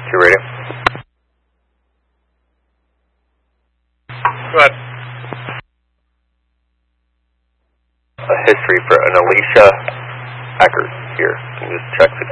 2 radio. Go ahead. A history for an Alicia Eckert here. Can you just check the